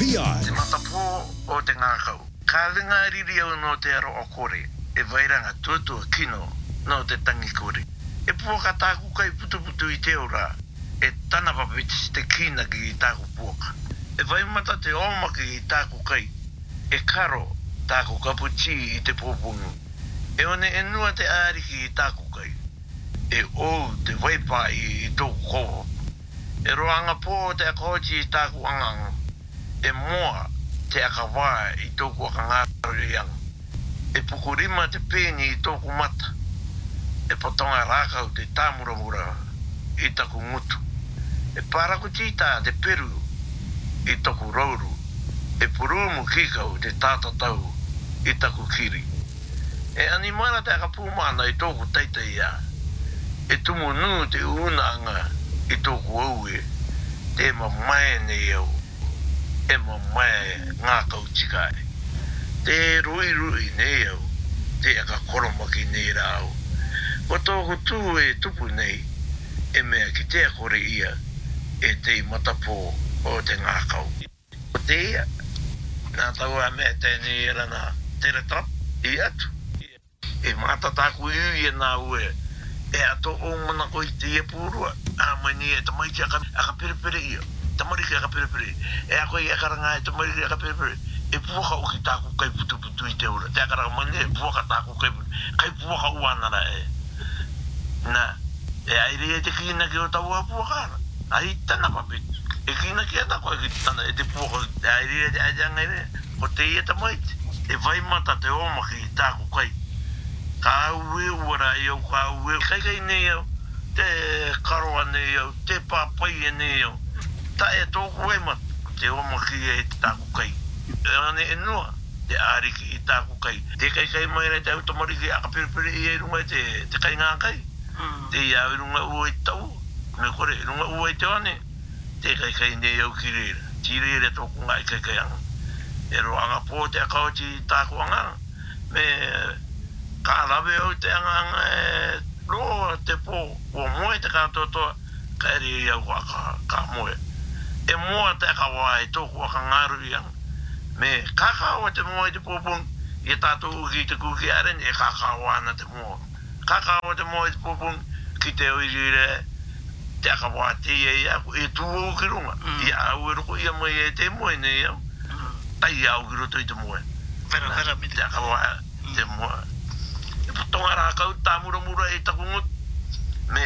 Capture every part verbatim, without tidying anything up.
I. Te matapo o te ngākau. Ka ringa riri au no te aro o kore. E vairanga tuatua kino no te tangi kore. E puaka tāku kai putu putu i te ora. E tana papitis te kina ki i tāku puaka. E vaimata te omaki i tāku kai. E karo tāku kapuchi i te pōpungu. E one e nua te āriki i tāku kai. E ou te vaipa i i tōku koho. E roanga pō te akochi i tāku anganga. E moa te akawā i tōku akangāro i anga. E pukurima te pēni i tōku mata. E patonga rākau te tāmuramura i taku ngutu. E parakutita te peru i taku rauru. E purumu kikau te tātatau i taku kiri. E animara te akapūmana i tōku taitai ia. E tumu nū te unaanga i tōku aue. Te mamae nei au. E mamae ngā kau tikai. Te rui rui nei au. Te aka koromaki nei rāu. Ko tōku tū e tupu nei. E mea ki te akore ia. E te matapo o te ngā kau. O te ia. Nā tau a mea tēnei era nā tere trap i atu. E mātataku iu i nā ue. E ato o mana ko i te ia pūrua. A maini e tamaiti aka, aka perepere ia. Tamariki aka perepere. E ako i akaranga e tamariki aka perepere. E puaka o ki tāku kai putu putu i te ura. Te akaranga mani e puaka tāku kai putu. Kai puaka uanara e. Nā. E aire e te kina ki o tau a puaka ana. Ai tana papitu. E kina ki ata koe ki tana e te puaka. E aire e te aidanga ere. Ko te ia tamaiti. E vai mata te omaki i tāku kai. Ka aue uara i au, ka aue. Kai kai nei au. Te karoa nei au. Te papai e nei au. Ta e tōku e mat. Te omaki e te tāku kai. E ane e nua. Te āriki i tāku kai. Te kai kai mai rei te au tamariki aka perepere i e runga te, te kai ngā kai. Te ia i runga ua i tau. Me kore, runga ua i te ane. Te kai kai nei au ki reira. Ti reira tōku ngai kai kai anga. E roanga pō te akauti i tāku anga. Me ka rawe au te anga e roa te pō. Ua moe te kātotoa. Ka ere i au ka, ka moe. E moa te akawa e tōku aka ngāru i anga. Me kakawa te moa i te pōpung. I tātou uki te kuki aren e kakawa ana te moa. Kakawa te moa i te pōpung. Ki te oirire te akawa te ia i aku. E tū au ki runga. I au e roko ia mai e te moe nei au. Tai au ki roto i te moe. Whera whera mi te akawa te moa. E putonga rākau tāmura mura e taku ngut. Me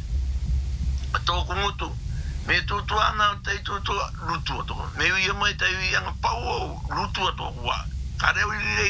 tōku ngutu. Me tūtu ana o tei tūtu lutua tōku. Me ui mai tei ui anga pau au lutua tōku wā. Ka reo i